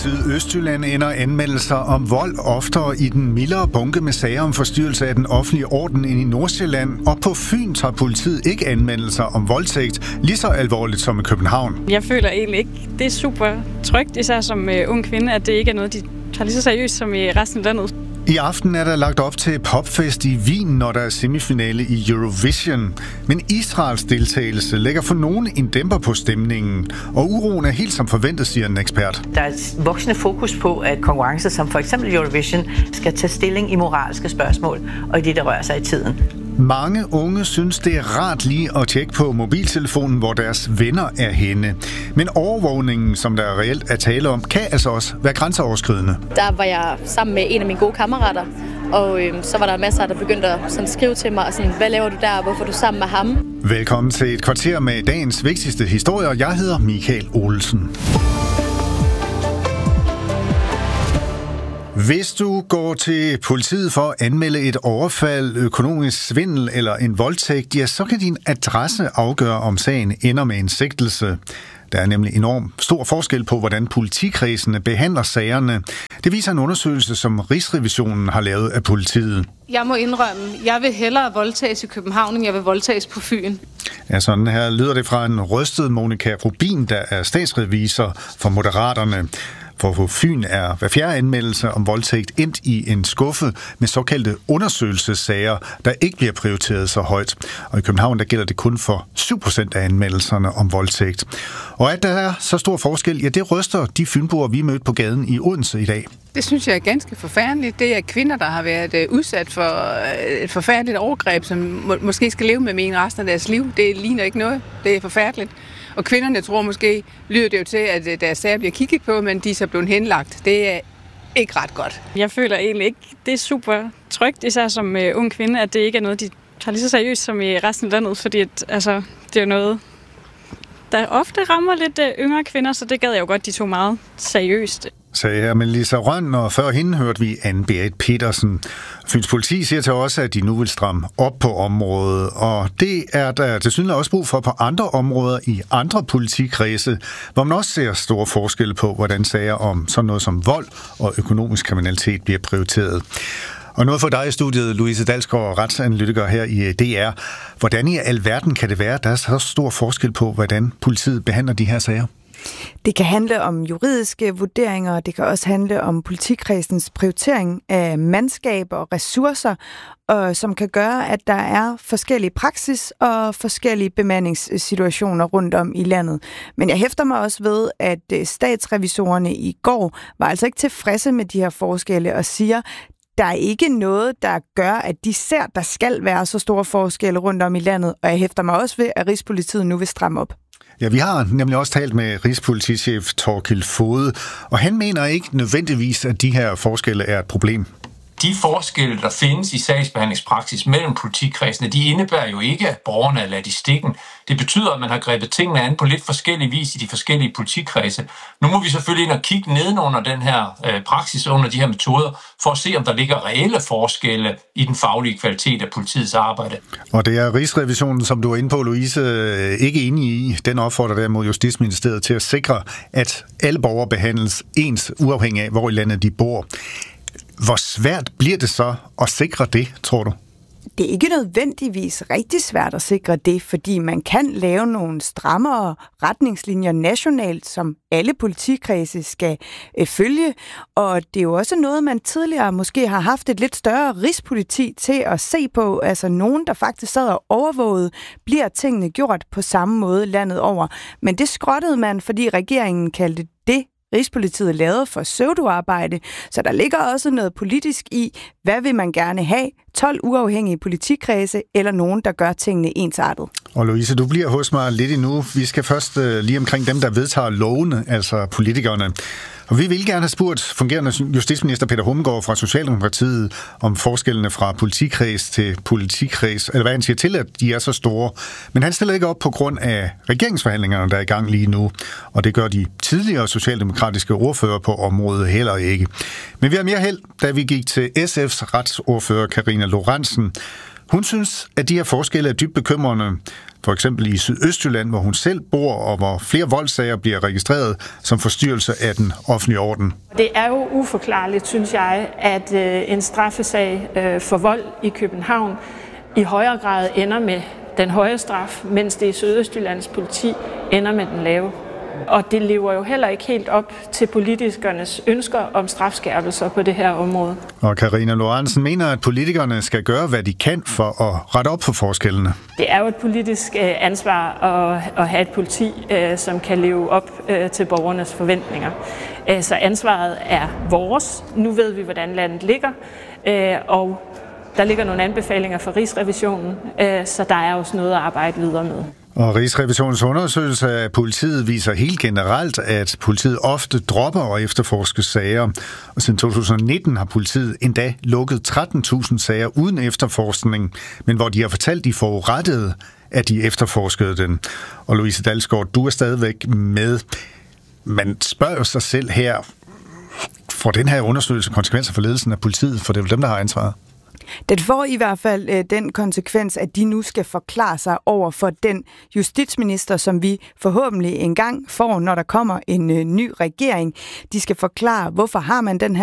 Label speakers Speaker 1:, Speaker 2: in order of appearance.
Speaker 1: Politiet Østjylland ender anmeldelser om vold oftere i den mildere bunke med sager om forstyrrelse af den offentlige orden end i Nordsjælland. Og på Fyn tager politiet ikke anmeldelser om voldtægt lige så alvorligt som i København.
Speaker 2: Jeg føler egentlig ikke, det er super trygt, især som ung kvinde, at det ikke er noget, de tager lige så seriøst som i resten af landet.
Speaker 1: I aften er der lagt op til popfest i Wien, når der er semifinale i Eurovision. Men Israels deltagelse lægger for nogen en dæmper på stemningen, og uroen er helt som forventet, siger en ekspert.
Speaker 3: Der er et voksende fokus på, at konkurrencer som for eksempel Eurovision skal tage stilling i moralske spørgsmål, og i det, der rører sig i tiden.
Speaker 1: Mange unge synes, det er rart lige at tjekke på mobiltelefonen, hvor deres venner er henne. Men overvågningen, som der reelt er tale om, kan altså også være grænseoverskridende.
Speaker 4: Der var jeg sammen med en af mine gode kammerater, og så var der masser, der begyndte at sådan skrive til mig, og sådan, hvad laver du der, hvorfor er du sammen med ham?
Speaker 1: Velkommen til et kvarter med dagens vigtigste historier. Jeg hedder Michael Olsen. Hvis du går til politiet for at anmelde et overfald, økonomisk svindel eller en voldtægt, ja, så kan din adresse afgøre, om sagen ender med en sigtelse. Der er nemlig enormt stor forskel på, hvordan politikredsene behandler sagerne. Det viser en undersøgelse, som Rigsrevisionen har lavet af politiet.
Speaker 5: Jeg må indrømme, jeg vil hellere voldtages i København, end jeg vil voldtages på Fyn.
Speaker 1: Ja, sådan her lyder det fra en rystet Monika Rubin, der er statsrevisor for Moderaterne. For på Fyn er hver fjerde anmeldelse om voldtægt endt i en skuffe med såkaldte undersøgelsessager, der ikke bliver prioriteret så højt. Og i København der gælder det kun for 7% af anmeldelserne om voldtægt. Og at der er så stor forskel, ja, det ryster de fynboer, vi mødte på gaden i Odense i dag.
Speaker 6: Det synes jeg er ganske forfærdeligt. Det er kvinder, der har været udsat for et forfærdeligt overgreb, som måske skal leve med en resten af deres liv. Det ligner ikke noget. Det er forfærdeligt. Og kvinderne tror måske, lyder det jo til, at deres sager bliver kigget på, men de er så blevet henlagt. Det er ikke ret godt.
Speaker 2: Jeg føler egentlig ikke, det er super trygt, især som ung kvinde, at det ikke er noget, de tager lige så seriøst som i resten af landet, fordi det er jo noget, der ofte rammer lidt yngre kvinder, så det gad jeg jo godt, de tog meget seriøst.
Speaker 1: Sagde her Melissa Rønn, og før hende hørte vi Anne-Berit Petersen. Fyns politi siger til os, at de nu vil stramme op på området, og det er der tilsyneladende også brug for på andre områder i andre politikredse, hvor man også ser store forskelle på, hvordan sager om sådan noget som vold og økonomisk kriminalitet bliver prioriteret. Og noget for dig i studiet, Louise Dalsgaard, retsanalytiker her i DR. Hvordan i alverden kan det være, at der er så stor forskel på, hvordan politiet behandler de her sager?
Speaker 7: Det kan handle om juridiske vurderinger, det kan også handle om politikredsens prioritering af mandskaber og ressourcer, og som kan gøre, at der er forskellige praksis og forskellige bemandingssituationer rundt om i landet. Men jeg hæfter mig også ved, at statsrevisorerne i går var altså ikke tilfredse med de her forskelle og siger, der er ikke noget, der gør, at de ser, der skal være så store forskelle rundt om i landet, og jeg hæfter mig også ved, at Rigspolitiet nu vil stramme op.
Speaker 1: Ja, vi har nemlig også talt med Rigspolitichef Thorkild Foged, og han mener ikke nødvendigvis, at de her forskelle er et problem.
Speaker 8: De forskelle, der findes i sagsbehandlingspraksis mellem politikredsene, de indebærer jo ikke, at borgerne er ladt i stikken. Det betyder, at man har grebet tingene an på lidt forskellig vis i de forskellige politikredse. Nu må vi selvfølgelig ind og kigge nedenunder den her praksis, under de her metoder, for at se, om der ligger reelle forskelle i den faglige kvalitet af politiets arbejde. Og det er
Speaker 1: Rigsrevisionen, som du er inde på, Louise, ikke enig i. Den opfordrer derimod Justitsministeriet til at sikre, at alle borgere behandles ens, uafhængig af, hvor i landet de bor. Hvor svært bliver det så at sikre det, tror du?
Speaker 7: Det er ikke nødvendigvis rigtig svært at sikre det, fordi man kan lave nogle strammere retningslinjer nationalt, som alle politikredse skal følge. Og det er jo også noget, man tidligere måske har haft et lidt større rigspoliti til at se på. Altså nogen, der faktisk sad og overvågede, bliver tingene gjort på samme måde landet over. Men det skrottede man, fordi regeringen kaldte det, Rigspolitiet lavede for pseudoarbejde, så der ligger også noget politisk i, hvad vil man gerne have, 12 uafhængige politikredse eller nogen, der gør tingene ensartet.
Speaker 1: Og Louise, du bliver hos mig lidt endnu. Vi skal først lige omkring dem, der vedtager lovene, altså politikerne. Og vi vil gerne have spurgt fungerende justitsminister Peter Hummelgaard fra Socialdemokratiet om forskellene fra politikreds til politikreds, eller hvad han siger til, at de er så store. Men han stiller ikke op på grund af regeringsforhandlingerne, der er i gang lige nu. Og det gør de tidligere socialdemokratiske ordfører på området heller ikke. Men vi har mere held, da vi gik til SF's retsordfører Karina Lorentzen. Hun synes, at de her forskelle er dybt bekymrende. for eksempel i Sydøstjylland, hvor hun selv bor, og hvor flere voldssager bliver registreret som forstyrrelse af den offentlige orden.
Speaker 9: Det er jo uforklarligt, synes jeg, at en straffesag for vold i København i højere grad ender med den høje straf, mens det i Sydøstjyllands politi ender med den lave. Og det lever jo heller ikke helt op til politikernes ønsker om strafskærpelser på det her område. Og
Speaker 1: Karina Lorentzen mener, at politikerne skal gøre, hvad de kan for at rette op på forskellene.
Speaker 9: Det er jo et politisk ansvar at have et politi, som kan leve op til borgernes forventninger. Så ansvaret er vores. Nu ved vi, hvordan landet ligger, og der ligger nogle anbefalinger fra Rigsrevisionen, så der er også noget at arbejde videre med.
Speaker 1: Og Rigsrevisionens undersøgelse af politiet viser helt generelt, at politiet ofte dropper at efterforske sager. Og siden 2019 har politiet endda lukket 13.000 sager uden efterforskning, men hvor de har fortalt de forurettede, at de efterforskede den. Og Louise Dalsgaard, du er stadigvæk med. Man spørger sig selv her, får den her undersøgelse konsekvenser for ledelsen af politiet, for det er jo dem, der har ansvaret?
Speaker 7: Det får i hvert fald den konsekvens, at de nu skal forklare sig over for den justitsminister, som vi forhåbentlig engang får, når der kommer en ny regering. De skal forklare, hvorfor har man den her